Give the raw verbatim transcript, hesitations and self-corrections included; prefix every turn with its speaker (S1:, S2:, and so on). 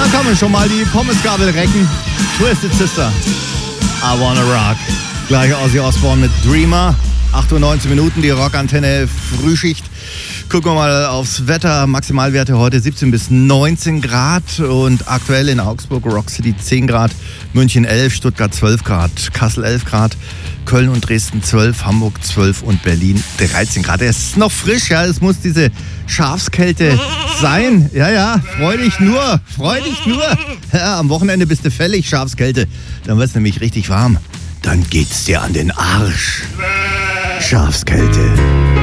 S1: kann man schon mal die Pommesgabel recken. Twisted Sister, I Wanna Rock. Gleich Ozzy Osbourne mit Dreamer. acht Uhr neunzehn Minuten, die Rockantenne Frühschicht. Gucken wir mal aufs Wetter. Maximalwerte heute siebzehn bis neunzehn Grad und aktuell in Augsburg, Rock City zehn Grad, München elf, Stuttgart zwölf Grad, Kassel elf Grad, Köln und Dresden zwölf, Hamburg zwölf und Berlin dreizehn Grad. Es ist noch frisch, ja, es muss diese Schafskälte sein. Ja, ja, freu dich nur, freu dich nur. Ja, am Wochenende bist du fällig, Schafskälte. Dann wird es nämlich richtig warm. Dann geht's dir an den Arsch. Schafskälte.